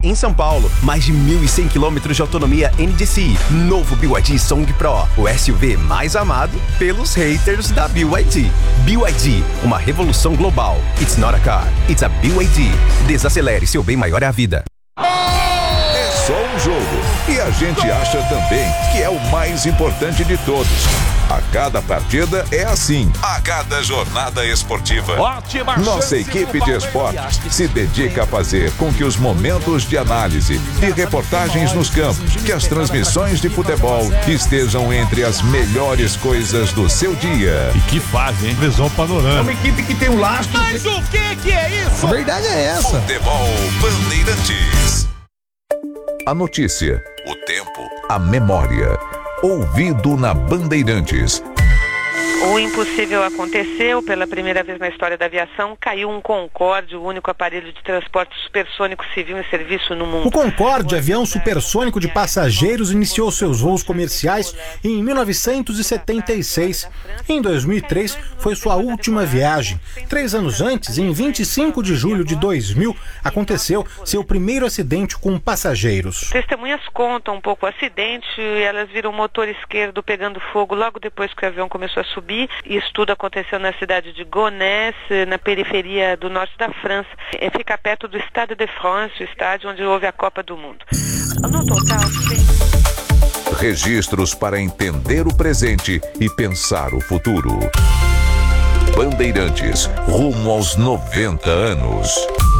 em São Paulo. Mais de 1.100 quilômetros de autonomia NDC. Novo BYD Song Pro, o SUV mais amado pelos haters da BYD. BYD, uma revolução global. It's not a car, it's a BYD. Desacelere, seu bem maior é a vida. É só um jogo. E a gente acha também que é o mais importante de todos. A cada partida é assim. A cada jornada esportiva. Ótima. Nossa equipe de esportes se dedica a fazer com que os momentos de análise, de reportagens nos campos, que as transmissões de futebol estejam entre as melhores coisas do seu dia. E que fase, hein? Visão panorâmica. É uma equipe que tem um lastro. Mas o que é isso? A verdade é essa. Futebol Bandeirantes. A notícia, o tempo, a memória. Ouvido na Bandeirantes. O impossível aconteceu. Pela primeira vez na história da aviação, caiu um Concorde, o único aparelho de transporte supersônico civil em serviço no mundo. O Concorde, avião supersônico de passageiros, iniciou seus voos comerciais em 1976. Em 2003, foi sua última viagem. 3 anos antes, em 25 de julho de 2000, aconteceu seu primeiro acidente com passageiros. Testemunhas contam um pouco o acidente. Elas viram o motor esquerdo pegando fogo logo depois que o avião começou a subir. Isso tudo aconteceu na cidade de Gonesse, na periferia do norte da França. Fica perto do Stade de France, o estádio onde houve a Copa do Mundo. No total, sim. Registros para entender o presente e pensar o futuro. Bandeirantes, rumo aos 90 anos.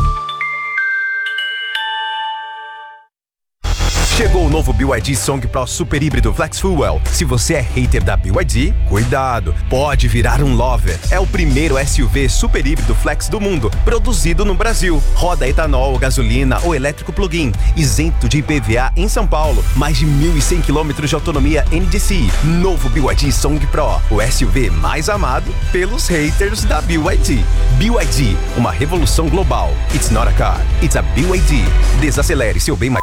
Chegou o novo BYD Song Pro Super Híbrido Flex Fuel. Se você é hater da BYD, cuidado, pode virar um lover. É o primeiro SUV super híbrido flex do mundo, produzido no Brasil. Roda etanol, gasolina ou elétrico plug-in, isento de IPVA em São Paulo. Mais de 1.100 quilômetros de autonomia NDC. Novo BYD Song Pro, o SUV mais amado pelos haters da BYD. BYD, uma revolução global. It's not a car, it's a BYD. Desacelere, seu bem maior.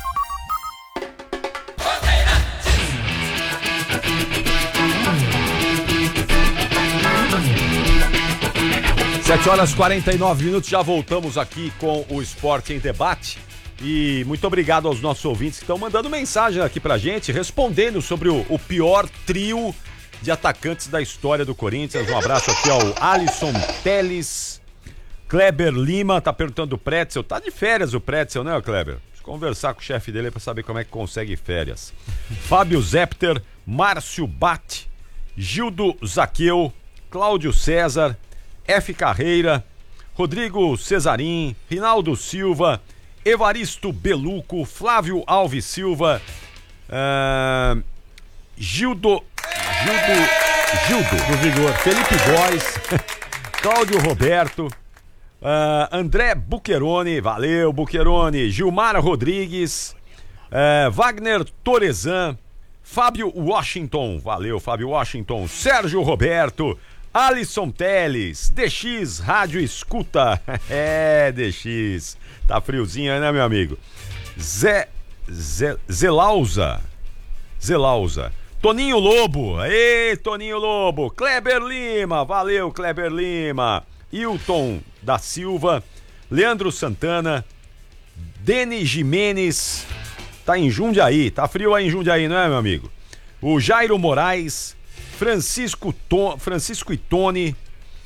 7h49, já voltamos aqui com o Esporte em Debate. E muito obrigado aos nossos ouvintes que estão mandando mensagem aqui pra gente, respondendo sobre o pior trio de atacantes da história do Corinthians. Um abraço aqui ao Alisson Teles. Kleber Lima tá perguntando o Pretzel. Tá de férias o Pretzel, né, Kleber? Deixa eu conversar com o chefe dele pra saber como é que consegue férias. Fábio Zepter, Márcio Bate, Gildo Zaqueu, Cláudio César, F. Carreira, Rodrigo Cesarim, Rinaldo Silva, Evaristo Beluco, Flávio Alves Silva, Gildo do Vigor, Felipe Góes, Cláudio Roberto, André Bucheroni, valeu Bucheroni, Gilmar Rodrigues, Wagner Torezan, Fábio Washington, valeu Fábio Washington, Sérgio Roberto, Alisson Teles, DX Rádio Escuta, DX, tá friozinho aí, né, meu amigo? Zelauza, Toninho Lobo, Toninho Lobo, Kleber Lima, valeu Kleber Lima, Hilton da Silva, Leandro Santana, Deni Jimenez, tá em Jundiaí, tá frio aí em Jundiaí, não é, meu amigo? O Jairo Moraes, Francisco e Tony,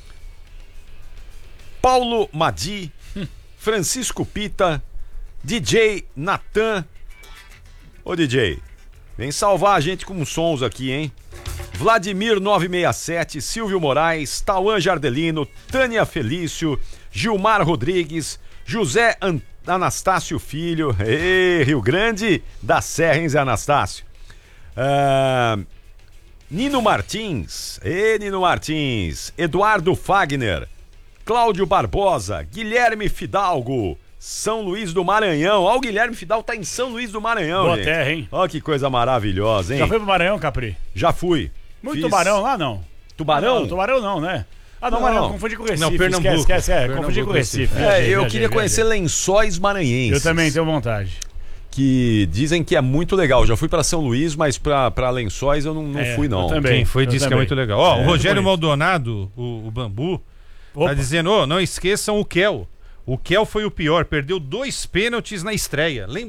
Paulo Madi, Francisco Pita, DJ Natan. Ô DJ, vem salvar a gente com sons aqui, hein? Vladimir 967, Silvio Moraes, Tauan Jardelino, Tânia Felício, Gilmar Rodrigues, José Anastácio Filho, Rio Grande da Serra, hein, Zé Anastácio? Nino Martins, Eduardo Fagner, Cláudio Barbosa, Guilherme Fidalgo, São Luís do Maranhão. Ó, o Guilherme Fidalgo tá em São Luís do Maranhão, boa gente. Terra, hein? Ó, que coisa maravilhosa, hein? Já foi pro Maranhão, Capri? Já fui. Muito tubarão lá, não? Tubarão? Não, tubarão não, né? Ah, não, Maranhão, confundi com o Recife. Não, Pernambuco. Esquece, confundi com o Recife. Eu queria conhecer Lençóis Maranhenses. Eu também tenho vontade. Que dizem que é muito legal. Já fui pra São Luís, mas pra Lençóis eu não fui, não. Eu também. Quem foi disse que é muito legal. Ó, o Rogério bonito. Maldonado, o Bambu, tá dizendo, não esqueçam o Kel. O Kel foi o pior, perdeu 2 pênaltis na estreia.